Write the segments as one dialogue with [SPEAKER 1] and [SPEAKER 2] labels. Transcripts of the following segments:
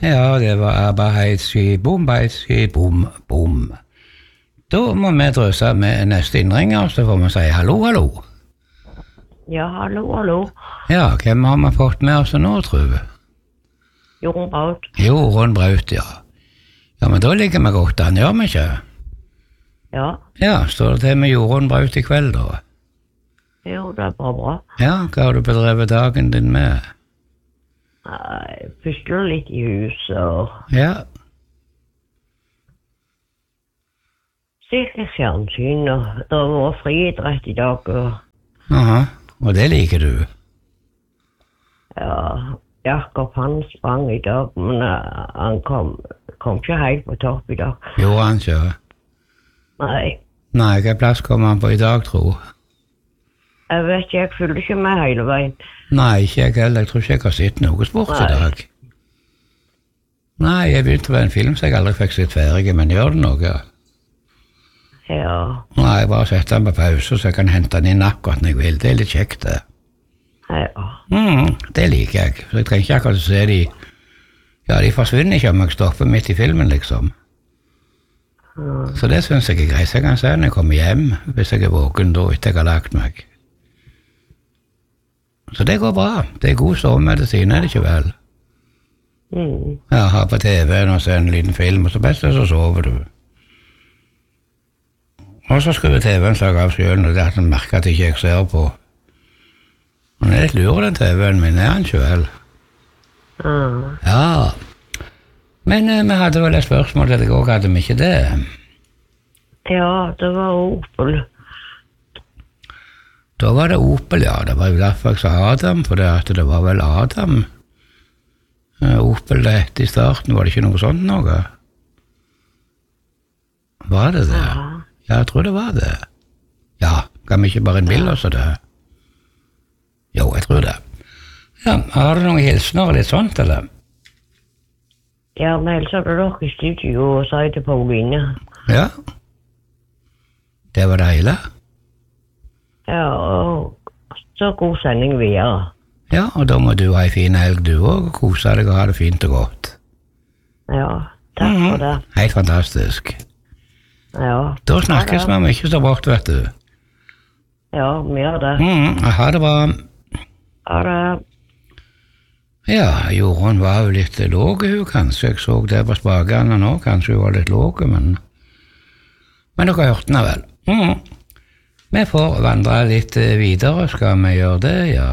[SPEAKER 1] Ja, det var arbeidski, bom. Da må vi drøse med neste innringer, så får vi si hallo, hallo.
[SPEAKER 2] Ja, hallo.
[SPEAKER 1] Ja, hvem har vi fått med oss nå, tror du?
[SPEAKER 2] Jorunn Braut.
[SPEAKER 1] Jorunn Braut, ja. Ja, men da ligger vi godt an, gjør vi ikke?
[SPEAKER 2] Ja.
[SPEAKER 1] Ja, står det til med Jorunn Braut i kveld, da?
[SPEAKER 2] Jo, det er bare bra.
[SPEAKER 1] Ja, hva har du bedrevet dagen din med?
[SPEAKER 2] Pusler litt i huset og
[SPEAKER 1] Ja,
[SPEAKER 2] ser litt fjernsyn, og det var friidrett i dag, og
[SPEAKER 1] aha, og det liker du?
[SPEAKER 2] ja, Jakob han sprang i dag, men han kom ikke helt på topp i dag.
[SPEAKER 1] Gjorde han ikke?
[SPEAKER 2] Nei,
[SPEAKER 1] Nei, hva plass kommer han på i dag, tro?
[SPEAKER 2] jeg vet ikke, jeg følger ikke med hele veien.
[SPEAKER 1] Nei, ikke jeg heller. Jeg tror ikke jeg har sett noe sport i
[SPEAKER 2] Nei.
[SPEAKER 1] dag. Nei, jeg begynte med en film som jeg aldri fikk sett ferdig, men gjør det noe?
[SPEAKER 2] Ja,
[SPEAKER 1] Nei, jeg bare setter den på pause, så jeg kan hente den inn akkurat når jeg vil. Det er litt kjekt, det.
[SPEAKER 2] ja,
[SPEAKER 1] Det liker jeg. Så jeg trenger ikke akkurat å se de... Ja, de forsvinner ikke om jeg stopper midt i filmen, liksom. Så det synes jeg er greit. Så jeg kan se når jeg kommer hjem, hvis jeg er våken da etter jeg har lagt meg. Så det går bra. Det er god sovemedisin, er det ikke vel? Ja, ha på TV-en og se en liten film, og så best så sover du. Og så skrur TV-en seg av selv, og det er at den merker at ikke jeg ser på. Og den er litt lur, den TV-en min, er han ikke vel? Ja. Men vi hadde vel et spørsmål til deg også, hadde vi ikke det?
[SPEAKER 2] ja, det var Opel.
[SPEAKER 1] Da var det Opel, ja. Det var jo derfor jeg sa Adam, for det var vel Adam. Opel det hette i starten, var det ikke noe sånt noe? Var det det? Ja, jeg tror det var det. Ja, kan vi ikke bare innbille oss det? Jo, jeg tror det. Ja, har du noen hilsener og litt sånt, eller?
[SPEAKER 2] Ja, men ellers hadde dere i studio og sa til Pauline.
[SPEAKER 1] Ja. Det var det hele?
[SPEAKER 2] Ja, og så god sending videre.
[SPEAKER 1] Ja, og da må du ha en fin helg du også, og kose deg og ha det fint og godt.
[SPEAKER 2] Ja, takk for det.
[SPEAKER 1] Helt fantastisk.
[SPEAKER 2] Ja.
[SPEAKER 1] Da snakkes vi om ikke så bort, vet du.
[SPEAKER 2] Ja, vi gjør det.
[SPEAKER 1] Ha det bra.
[SPEAKER 2] Ha det.
[SPEAKER 1] Ja, Jorunn var jo litt låg, hun kanskje. Jeg så det på spakene nå, kanskje hun var litt låg, men dere hørte henne vel. Vi får vandre litt videre, skal vi gjøre det, ja.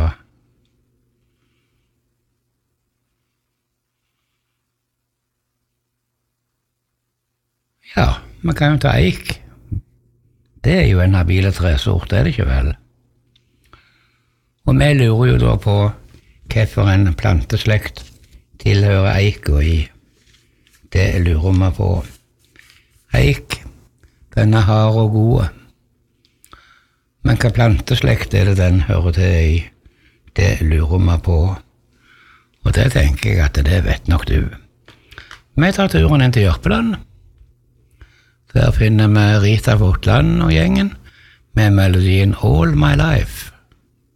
[SPEAKER 1] Ja, vi kan jo ta eik. Det er jo en habile tresort, er det ikke vel? Og vi lurer jo da på hvorfor en planteslekt tilhører eika i. Det lurer vi på. Eik, den er hard og god. Men hva planteslekt er det den hører til i? Det lurer vi på. Og det tenker jeg at det vet nok du. Vi tar turen inn til Jørpeland. Der finner vi Rita Fotland og gjengen med melodien All My Life.